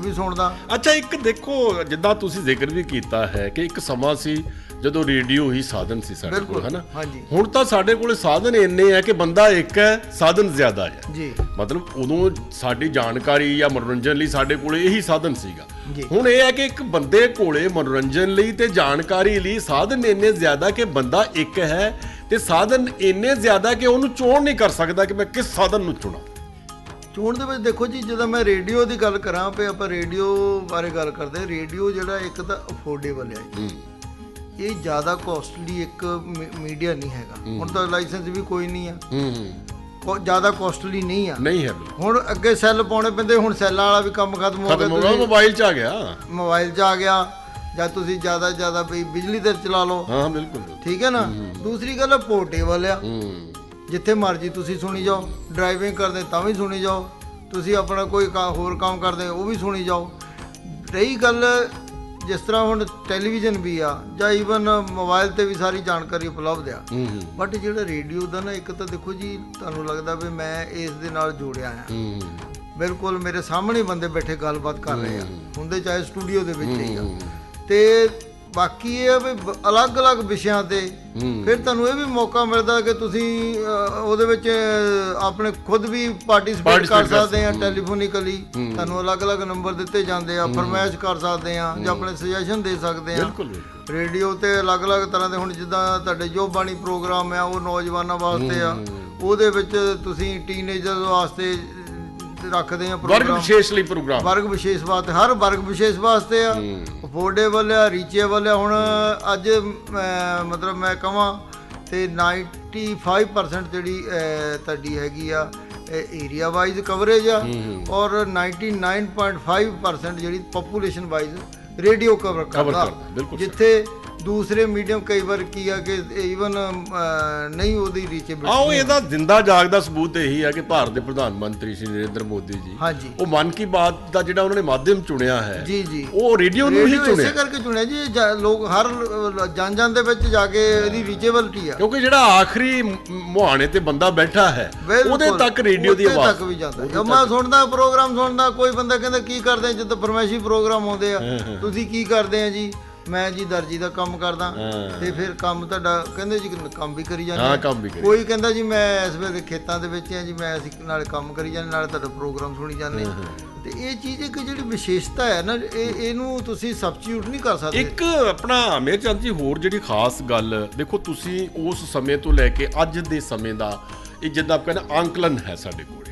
ਵੀ ਸੁਣਦਾ। ਅੱਛਾ, ਇੱਕ ਦੇਖੋ ਜਿੱਦਾਂ ਤੁਸੀਂ ਜ਼ਿਕਰ ਵੀ ਕੀਤਾ ਹੈ ਕਿ ਇੱਕ ਸਮਾਂ ਸੀ ਜਦੋਂ ਰੇਡੀਓ ਹੀ ਸਾਧਨ ਸੀ ਸਾਡੇ ਕੋਲ, ਹੈ ਨਾ। ਹੁਣ ਤਾਂ ਸਾਡੇ ਕੋਲ ਸਾਧਨ ਇੰਨੇ ਹੈ ਕਿ ਬੰਦਾ ਇੱਕ ਹੈ, ਸਾਧਨ ਜ਼ਿਆਦਾ ਹੈ ਜੀ। ਮਤਲਬ ਉਦੋਂ ਸਾਡੀ ਜਾਣਕਾਰੀ ਜਾਂ ਮਨੋਰੰਜਨ ਲਈ ਸਾਡੇ ਕੋਲ ਇਹੀ ਸਾਧਨ ਸੀਗਾ। ਹੁਣ ਇਹ ਹੈ ਕਿ ਇੱਕ ਬੰਦੇ ਕੋਲੇ ਮਨੋਰੰਜਨ ਲਈ ਤੇ ਜਾਣਕਾਰੀ ਲਈ ਸਾਧਨ ਇੰਨੇ ਜ਼ਿਆਦਾ ਕਿ ਬੰਦਾ ਇੱਕ ਹੈ ਤੇ ਸਾਧਨ ਇੰਨੇ ਜ਼ਿਆਦਾ ਕਿ ਉਹਨੂੰ ਚੋਣ ਨਹੀਂ ਕਰ ਸਕਦਾ ਕਿ ਮੈਂ ਕਿਸ ਸਾਧਨ ਨੂੰ ਚੁਣਾਂ। ਚੋਣ ਦੇ ਵਿੱਚ ਦੇਖੋ ਜੀ, ਜਦੋਂ ਮੈਂ ਰੇਡੀਓ ਦੀ ਗੱਲ ਕਰਾਂ ਵੀ ਆਪਾਂ ਰੇਡੀਓ ਬਾਰੇ ਗੱਲ ਕਰਦੇ, ਰੇਡੀਓ ਜਿਹੜਾ ਇੱਕ ਤਾਂ ਅਫੋਰਡੇਬਲ ਹੈ, ਇਹ ਜ਼ਿਆਦਾ ਕੋਸਟਲੀ ਇੱਕ ਮੀਡੀਆ ਨਹੀਂ ਹੈਗਾ। ਹੁਣ ਤਾਂ ਲਾਇਸੈਂਸ ਵੀ ਕੋਈ ਨਹੀਂ ਆ, ਜ਼ਿਆਦਾ ਕੋਸਟਲੀ ਨਹੀਂ ਹੈ। ਹੁਣ ਅੱਗੇ ਸੈੱਲ ਪਾਉਣੇ ਪੈਂਦੇ, ਹੁਣ ਸੈੱਲਾਂ ਵਾਲਾ ਵੀ ਕੰਮ ਖਤਮ ਹੋ ਗਿਆ, ਮੋਬਾਈਲ 'ਚ ਆ ਗਿਆ, ਮੋਬਾਈਲ 'ਚ ਆ ਗਿਆ, ਜਾਂ ਤੁਸੀਂ ਜ਼ਿਆਦਾ ਜ਼ਿਆਦਾ ਵੀ ਬਿਜਲੀ ਤੇ ਚਲਾ ਲਓ। ਹਾਂ ਬਿਲਕੁਲ, ਠੀਕ ਹੈ ਨਾ। ਦੂਸਰੀ ਗੱਲ ਪੋਰਟੇਬਲ ਆ, ਜਿੱਥੇ ਮਰਜ਼ੀ ਤੁਸੀਂ ਸੁਣੀ ਜਾਓ, ਡਰਾਈਵਿੰਗ ਕਰਦੇ ਤਾਂ ਵੀ ਸੁਣੀ ਜਾਓ, ਤੁਸੀਂ ਆਪਣਾ ਕੋਈ ਹੋਰ ਕੰਮ ਕਰਦੇ ਉਹ ਵੀ ਸੁਣੀ ਜਾਓ। ਰਹੀ ਗੱਲ ਜਿਸ ਤਰ੍ਹਾਂ ਹੁਣ ਟੈਲੀਵਿਜ਼ਨ ਵੀ ਆ ਜਾਂ ਈਵਨ ਮੋਬਾਈਲ 'ਤੇ ਵੀ ਸਾਰੀ ਜਾਣਕਾਰੀ ਉਪਲਬਧ ਆ, ਬਟ ਜਿਹੜਾ ਰੇਡੀਓ ਦਾ ਨਾ, ਇੱਕ ਤਾਂ ਦੇਖੋ ਜੀ ਤੁਹਾਨੂੰ ਲੱਗਦਾ ਵੀ ਮੈਂ ਇਸ ਦੇ ਨਾਲ ਜੋੜਿਆ ਆ, ਬਿਲਕੁਲ ਮੇਰੇ ਸਾਹਮਣੇ ਬੰਦੇ ਬੈਠੇ ਗੱਲਬਾਤ ਕਰ ਰਹੇ ਆ, ਹੁੰਦੇ ਚਾਹੇ ਸਟੂਡੀਓ ਦੇ ਵਿੱਚ ਹੀ ਆ। ਤੇ ਬਾਕੀ ਇਹ ਆ ਵੀ ਅਲੱਗ-ਅਲੱਗ ਵਿਸ਼ਿਆਂ 'ਤੇ ਫਿਰ ਤੁਹਾਨੂੰ ਇਹ ਵੀ ਮੌਕਾ ਮਿਲਦਾ ਕਿ ਤੁਸੀਂ ਉਹਦੇ ਵਿੱਚ ਆਪਣੇ ਖੁਦ ਵੀ ਪਾਰਟੀਸਪੇਟ ਕਰ ਸਕਦੇ ਆ। ਟੈਲੀਫੋਨਿਕਲੀ ਤੁਹਾਨੂੰ ਅਲੱਗ-ਅਲੱਗ ਨੰਬਰ ਦਿੱਤੇ ਜਾਂਦੇ ਆ, ਫਰਮਾਇਸ਼ ਕਰ ਸਕਦੇ ਆ ਜਾਂ ਆਪਣੇ ਸੁਜੈਸ਼ਨ ਦੇ ਸਕਦੇ ਆ। ਰੇਡੀਓ 'ਤੇ ਅਲੱਗ-ਅਲੱਗ ਤਰ੍ਹਾਂ ਦੇ, ਹੁਣ ਜਿੱਦਾਂ ਤੁਹਾਡੇ ਜੋ ਬਾਣੀ ਪ੍ਰੋਗਰਾਮ ਆ ਉਹ ਨੌਜਵਾਨਾਂ ਵਾਸਤੇ ਆ, ਉਹਦੇ ਵਿੱਚ ਤੁਸੀਂ ਟੀਨੇਜਰ ਵਾਸਤੇ ਰੱਖਦੇ ਆ ਪ੍ਰੋਗਰਾਮ, ਵਰਗ ਵਿਸ਼ੇਸ਼ ਲਈ ਪ੍ਰੋਗਰਾਮ, ਵਰਗ ਵਿਸ਼ੇਸ਼ ਵਾਸਤੇ, ਹਰ ਵਰਗ ਵਿਸ਼ੇਸ਼ ਵਾਸਤੇ ਆ, ਅਫੋਰਡੇਬਲ ਆ, ਰੀਚੇਬਲ ਆ। ਹੁਣ ਅੱਜ ਮਤਲਬ ਮੈਂ ਕਹਾਂ ਤੇ 95% ਜਿਹੜੀ ਤੁਹਾਡੀ ਹੈਗੀ ਆ ਏਰੀਆ ਵਾਈਜ਼ ਕਵਰੇਜ ਆ, ਔਰ 99.5% ਜਿਹੜੀ ਪੋਪੂਲੇਸ਼ਨ ਵਾਈਜ਼ ਰੇਡੀਓ ਕਵਰ ਕਰਦਾ, ਜਿੱਥੇ ਦੂਸਰੇ ਮੀਡੀਅਮ ਕਈ ਵਾਰ ਕੀ ਆ ਕਿ ਈਵਨ ਨਹੀਂ ਉਹਦੀ ਰੀਚੇਬਿਲਿਟੀ। ਇਹਦਾ ਜ਼ਿੰਦਾ ਜਾਗਦਾ ਸਬੂਤ ਇਹੀ ਹੈ ਕਿ ਭਾਰਤ ਦੇ ਪ੍ਰਧਾਨ ਮੰਤਰੀ ਸ਼੍ਰੀ ਨਰਿੰਦਰ ਮੋਦੀ ਜੀ, ਉਹ ਮਨ ਕੀ ਬਾਤ ਦਾ ਜਿਹੜਾ ਉਹਨਾਂ ਨੇ ਮਾਧਿਅਮ ਚੁਣਿਆ ਹੈ, ਉਹ ਰੇਡੀਓ ਨੂੰ ਹੀ ਚੁਣਿਆ, ਇਸੇ ਕਰਕੇ ਚੁਣਿਆ ਜੀ। ਲੋਕ ਹਰ ਜਨ ਦੇ ਵਿੱਚ ਜਾ ਕੇ ਇਹਦੀ ਰੀਚੇਬਿਲਿਟੀ ਆ, ਕਿਉਂਕਿ ਜਿਹੜਾ ਆਖਰੀ ਮੁਹਾਣੇ ਤੇ ਬੰਦਾ ਬੈਠਾ ਹੈ ਉਹਦੇ ਤੱਕ ਰੇਡੀਓ ਦੀ ਆਵਾਜ਼ ਵੀ ਜਾਂਦਾ। ਮੈਂ ਸੁਣਦਾ ਪ੍ਰੋਗਰਾਮ, ਸੁਣਦਾ ਕੋਈ ਬੰਦਾ ਕਹਿੰਦਾ ਕੀ ਕਰਦੇ ਜਦੋਂ ਫਰਮਾਇਸ਼ੀ ਪ੍ਰੋਗਰਾਮ ਆਉਂਦੇ ਆ, ਤੁਸੀਂ ਕੀ ਕਰਦੇ ਆ ਜੀ? ਮੈਂ ਜੀ ਦਰਜੀ ਦਾ ਕੰਮ ਕਰਦਾ। ਤੇ ਫਿਰ ਕੰਮ ਤੁਹਾਡਾ ਕਹਿੰਦੇ ਜੀ ਕੰਮ ਵੀ ਕਰੀ ਜਾਂਦੇ, ਕੋਈ ਕਹਿੰਦਾ ਜੀ ਮੈਂ ਇਸ ਵੇਲੇ ਖੇਤਾਂ ਦੇ ਵਿੱਚ ਆ ਜੀ, ਮੈਂ ਅਸੀਂ ਨਾਲੇ ਕੰਮ ਕਰੀ ਜਾਂਦੇ ਨਾਲੇ ਤੁਹਾਡਾ ਪ੍ਰੋਗਰਾਮ ਸੁਣੀ ਜਾਂਦੇ। ਤੇ ਇਹ ਚੀਜ਼ ਇੱਕ ਜਿਹੜੀ ਵਿਸ਼ੇਸ਼ਤਾ ਹੈ ਨਾ, ਇਹਨੂੰ ਤੁਸੀਂ ਸਬਸਟੀਟਿਊਟ ਨਹੀਂ ਕਰ ਸਕਦੇ। ਇੱਕ ਆਪਣਾ ਮੇਰ ਚੰਦ ਜੀ ਹੋਰ ਜਿਹੜੀ ਖਾਸ ਗੱਲ ਦੇਖੋ, ਤੁਸੀਂ ਉਸ ਸਮੇਂ ਤੋਂ ਲੈ ਕੇ ਅੱਜ ਦੇ ਸਮੇਂ ਦਾ ਇਹ ਜਿੱਦਾਂ ਆਪਾਂ ਕਹਿੰਦੇ ਅੰਕਲਨ ਹੈ ਸਾਡੇ ਕੋਲ,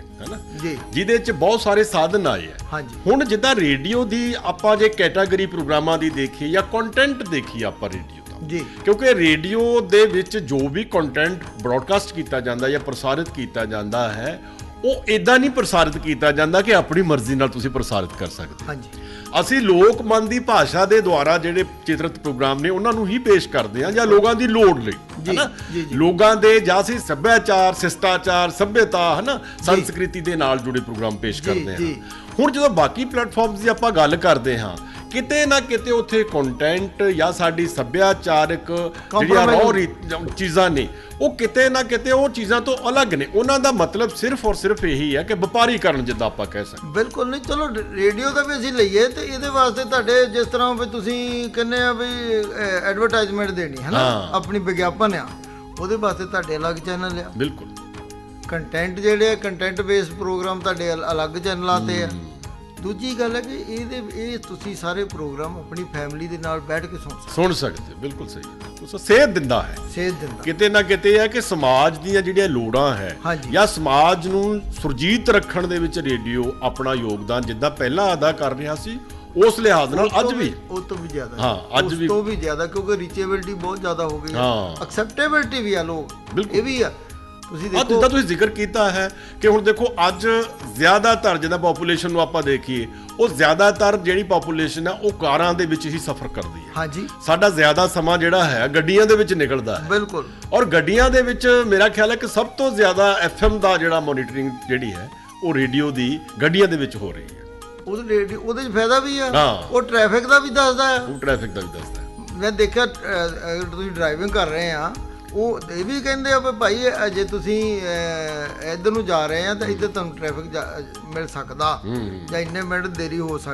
ਜਿਹਦੇ ਚ ਬਹੁਤ ਸਾਰੇ ਸਾਧਨ ਆਏ ਆ। ਹੁਣ ਜਿੱਦਾਂ ਰੇਡੀਓ ਦੀ ਆਪਾਂ ਜੇ ਕੈਟਾਗਰੀ ਪ੍ਰੋਗਰਾਮਾਂ ਦੀ ਦੇਖੀਏ ਜਾਂ ਕੰਟੈਂਟ ਦੇਖੀਏ ਆਪਾਂ ਰੇਡੀਓ ਦਾ, ਕਿਉਂਕਿ ਰੇਡੀਓ ਦੇ ਵਿੱਚ ਜੋ ਵੀ ਕੰਟੈਂਟ ਬ੍ਰੌਡਕਾਸਟ ਕੀਤਾ ਜਾਂਦਾ ਜਾਂ ਪ੍ਰਸਾਰਿਤ ਕੀਤਾ ਜਾਂਦਾ ਹੈ, ਉਹ ਇਦਾਂ ਨਹੀਂ ਪ੍ਰਸਾਰਿਤ ਕੀਤਾ ਜਾਂਦਾ ਕਿ ਆਪਣੀ ਮਰਜ਼ੀ ਨਾਲ ਤੁਸੀਂ ਪ੍ਰਸਾਰਿਤ ਕਰ ਸਕਦੇ। ਅਸੀਂ ਲੋਕ ਮਨ ਦੀ ਭਾਸ਼ਾ ਦੇ ਦੁਆਰਾ ਜਿਹੜੇ ਚਿਤਰਿਤ ਪ੍ਰੋਗਰਾਮ ਨੇ ਉਹਨਾਂ ਨੂੰ ਹੀ ਪੇਸ਼ ਕਰਦੇ ਹਾਂ, ਜਾਂ ਲੋਕਾਂ ਦੀ ਲੋੜ ਲਈ, ਹੈਨਾ, ਲੋਕਾਂ ਦੇ ਜਾਂ ਅਸੀਂ ਸੱਭਿਆਚਾਰ, ਸਿਸ਼ਟਾਚਾਰ, ਸੱਭਿਅਤਾ, ਹੈਨਾ, ਸੰਸਕ੍ਰਿਤੀ ਦੇ ਨਾਲ ਜੁੜੇ ਪ੍ਰੋਗਰਾਮ ਪੇਸ਼ ਕਰਦੇ ਹਾਂ। ਹੁਣ ਜਦੋਂ ਬਾਕੀ ਪਲੇਟਫਾਰਮਸ ਦੀ ਆਪਾਂ ਗੱਲ ਕਰਦੇ ਹਾਂ, ਕਿਤੇ ਨਾ ਕਿਤੇ ਉੱਥੇ ਕੰਟੈਂਟ ਜਾਂ ਸਾਡੀ ਸੱਭਿਆਚਾਰਕ ਜਿਹੜੀਆਂ ਰੌ ਚੀਜ਼ਾਂ ਨੇ, ਉਹ ਕਿਤੇ ਨਾ ਕਿਤੇ ਉਹ ਚੀਜ਼ਾਂ ਤੋਂ ਅਲੱਗ ਨੇ। ਉਹਨਾਂ ਦਾ ਮਤਲਬ ਸਿਰਫ ਔਰ ਸਿਰਫ ਇਹੀ ਹੈ ਕਿ ਵਪਾਰੀਕਰਨ, ਜਿੱਦਾਂ ਆਪਾਂ ਕਹਿ ਸਕਦੇ। ਬਿਲਕੁਲ ਨਹੀਂ, ਚਲੋ ਰੇਡੀਓ ਦਾ ਵੀ ਅਸੀਂ ਲਈਏ ਤੇ ਇਹਦੇ ਵਾਸਤੇ ਤੁਹਾਡੇ ਜਿਸ ਤਰ੍ਹਾਂ ਵੀ ਤੁਸੀਂ ਕਹਿੰਦੇ ਆ ਵੀ ਐਡਵਰਟਾਈਜ਼ਮੈਂਟ ਦੇਣੀ ਹੈ ਨਾ, ਆਪਣੀ ਵਿਗਿਆਪਨ ਆ, ਉਹਦੇ ਵਾਸਤੇ ਤੁਹਾਡੇ ਅਲੱਗ ਚੈਨਲ ਆ। ਬਿਲਕੁਲ। ਕੰਟੈਂਟ ਜਿਹੜੇ ਆ, ਕੰਟੈਂਟ ਬੇਸਡ ਪ੍ਰੋਗਰਾਮ ਤੁਹਾਡੇ ਅਲੱਗ ਚੈਨਲਾਂ 'ਤੇ ਆ। ਦੂਜੀ ਗੱਲ ਹੈ ਕਿ ਇਹ ਤੁਸੀਂ ਸਾਰੇ ਪ੍ਰੋਗਰਾਮ ਆਪਣੀ ਫੈਮਿਲੀ ਦੇ ਨਾਲ ਬੈਠ ਕੇ ਸੁਣ ਸਕਦੇ। ਬਿਲਕੁਲ ਸਹੀ ਹੈ, ਸੇਧ ਦਿੰਦਾ ਹੈ, ਕਿਤੇ ਨਾ ਕਿਤੇ ਹੈ ਕਿ ਸਮਾਜ ਦੀਆਂ ਜਿਹੜੀਆਂ ਲੋੜਾਂ ਹੈ ਜਾਂ ਸਮਾਜ ਨੂੰ ਸੁਰਜੀਤ ਰੱਖਣ ਦੇ ਵਿੱਚ ਰੇਡੀਓ ਆਪਣਾ ਯੋਗਦਾਨ ਜਿੱਦਾਂ ਪਹਿਲਾਂ ਅਦਾ ਕਰ ਰਿਹਾ ਸੀ, ਉਸ ਲਿਹਾਜ਼ ਨਾਲ ਅੱਜ ਵੀ ਉਹ ਤੋਂ ਵੀ ਜ਼ਿਆਦਾ, ਅੱਜ ਵੀ ਤੋਂ ਵੀ ਜ਼ਿਆਦਾ, ਕਿਉਂਕਿ ਰੀਚੇਬਿਲਿਟੀ ਬਹੁਤ ਜ਼ਿਆਦਾ ਹੋ ਗਈ, ਐਕਸੈਪਟੇਬਿਲਿਟੀ ਵੀ ਆ ਲੋਕ, ਇਹ ਵੀ ਆ। ਜਿੱਦਾਂ ਤੁਸੀਂ ਜ਼ਿਕਰ ਕੀਤਾ ਹੈ ਕਿ ਹੁਣ ਦੇਖੋ ਅੱਜ ਜ਼ਿਆਦਾਤਰ ਜਿੱਦਾਂ ਪਾਪੂਲੇਸ਼ਨ ਨੂੰ ਆਪਾਂ ਦੇਖੀਏ, ਉਹ ਜ਼ਿਆਦਾਤਰ ਜਿਹੜੀ ਪਾਪੂਲੇਸ਼ਨ ਹੈ ਉਹ ਕਾਰਾਂ ਦੇ ਵਿੱਚ ਹੀ ਸਫ਼ਰ ਕਰਦੀ ਹੈ। ਸਾਡਾ ਜ਼ਿਆਦਾ ਸਮਾਂ ਜਿਹੜਾ ਹੈ ਗੱਡੀਆਂ ਦੇ ਵਿੱਚ ਨਿਕਲਦਾ ਹੈ। ਬਿਲਕੁਲ। ਔਰ ਗੱਡੀਆਂ ਦੇ ਵਿੱਚ ਮੇਰਾ ਖਿਆਲ ਹੈ ਕਿ ਸਭ ਤੋਂ ਜ਼ਿਆਦਾ FM ਦਾ ਜਿਹੜਾ ਮੋਨੀਟਰਿੰਗ ਜਿਹੜੀ ਹੈ ਉਹ ਰੇਡੀਓ ਦੀ ਗੱਡੀਆਂ ਦੇ ਵਿੱਚ ਹੋ ਰਹੀ ਹੈ। ਉਹਦੇ 'ਚ ਫਾਇਦਾ ਵੀ ਆ, ਉਹ ਟ੍ਰੈਫਿਕ ਦਾ ਵੀ ਦੱਸਦਾ ਹੈ। ਮੈਂ ਦੇਖਿਆ ਤੁਸੀਂ ਡਰਾਈਵਿੰਗ ਕਰ ਰਹੇ ਆ, ਉਹ ਇਹ ਵੀ ਕਹਿੰਦੇ ਆ ਵੀ ਭਾਈ ਜੇ ਤੁਸੀਂ ਇੱਧਰ ਨੂੰ ਜਾ ਰਹੇ ਆ ਤਾਂ ਇੱਧਰ ਤੁਹਾਨੂੰ ਟ੍ਰੈਫਿਕ ਮਿਲ ਸਕਦਾ ਜਾਂ ਇੰਨੇ ਮਿੰਟ ਦੇਰੀ ਹੋ ਸਕਦੀ।